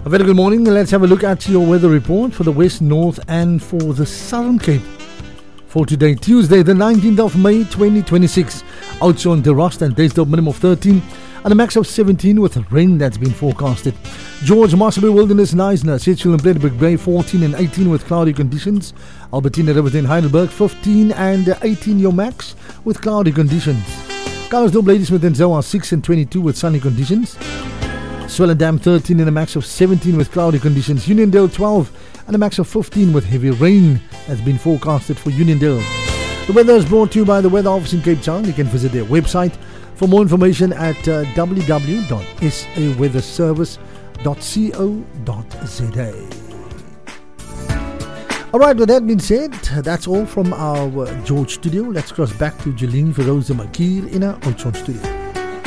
A very good morning. Let's have a look at your weather report for the West, North and for the Southern Cape. For today, Tuesday, the 19th of May 2026. Oudtshoorn, De Rust and Daysdorp minimum of 13 and a max of 17 with rain that's been forecasted. George, Marsabay Wilderness, Neisner, Sitchell and Bladderberg Bay 14 and 18 with cloudy conditions. Albertina, Riverton, Heidelberg 15 and 18 your max with cloudy conditions. Carlsdorp, Ladysmith and Zoa 6 and 22 with sunny conditions. Swellendam 13 and a max of 17 with cloudy conditions. Uniondale 12 and a max of 15 with heavy rain has been forecasted for Uniondale. The weather is brought to you by the Weather Office in Cape Town. You can visit their website for more information at www.saweatherservice.co.za. Alright, with that being said, that's all from our George studio. Let's cross back to Jeline Feroza Makir in our Oudtshoorn studio.